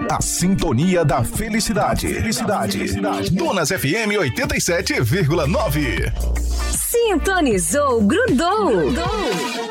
A sintonia da felicidade. Donas FM 87,9. Sintonizou, grudou.